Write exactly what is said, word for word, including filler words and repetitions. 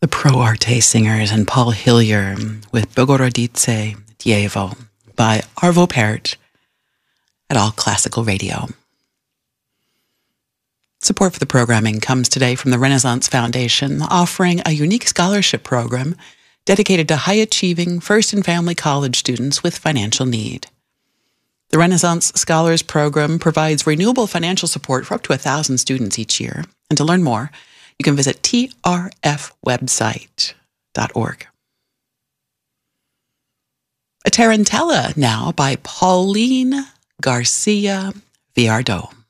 The Pro Arte Singers and Paul Hillier with Bogorodice Dievo by Arvo Pärt at All Classical Radio. Support for the programming comes today from the Renaissance Foundation, offering a unique scholarship program dedicated to high-achieving first and family college students with financial need. The Renaissance Scholars Program provides renewable financial support for up to one thousand students each year. And to learn more, you can visit T R F website dot org. A Tarantella now by Pauline Garcia Villardo.